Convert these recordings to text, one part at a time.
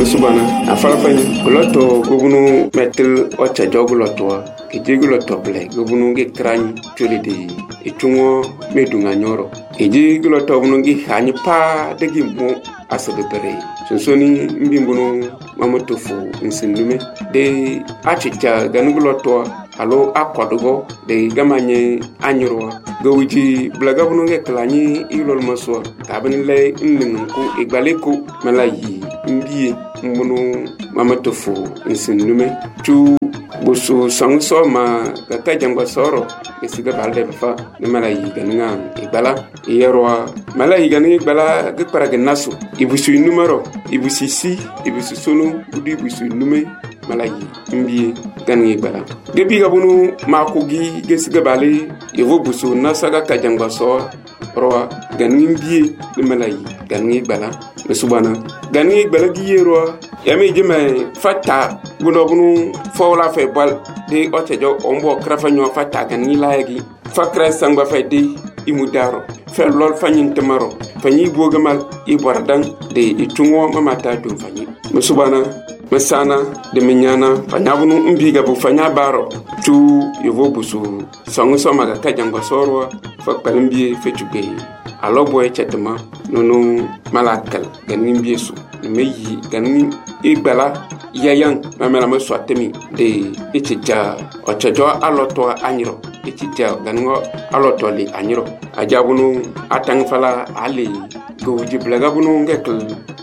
Musubana afala fanyi kuloto gubunu metel ocha joguloto kijiguloto ble gubunu ge krany chulidi itungo medunga nyoro kijiguloto bunu gi hanyi pa degi mo asabere sonsoni mbimbuno mamotofu nsindume de achicha ganuguloto alo akwadugo de gamanye anyuro gawiji blagabunu ge klany ilol maso kabani le nningu igbaleko malayi mbiye mbunu mamotofu nsindume tu busu sangso ma kaka jangwa soro esiga balde fa ne malayi ganinga igbala yerwa malayi ganinga igbala ge paraga nasu ibusu numero ibusu si ibusu sonu udi ibusu nume malayi mbiye ganinga igbala gebi gabunu makugi gesiga bale yevo busu nasaga kajangwa soro roa ganinga mbiye ne malayi ganinga igbala mesubana ganinga igbala gi yerwa yami jeme fata bunu fawla fe bal de otejo ombo krafanyo fata ganinga layagi fakra sangba fe de imudaro fe lol fanyin temaro fanyi bogamal ibordan de itungo mamata dum fanyi mesubana mesana de menyana fanyabunu mbiga bu fanya baro tu yevo busu sangu soma ga kajangwa sorwa fakpalimbi fe tugbe alobo e chetema nono malakal ganin biesu meyi ganin igbala yayan mamela mo swatemi de itija ochajo aloto anyiro itija ganingo aloto li anyiro ajabunu atang fala ali gowji blagabunu ngekl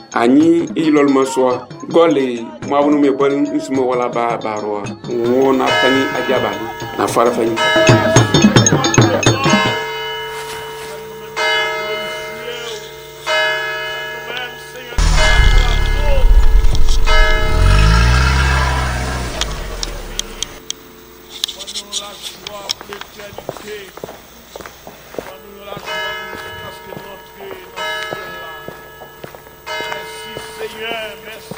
ani ilol maswa gole mabunu me bon ismo wala ba barwa wona tani ajabali na farafani Merci Seigneur, merci.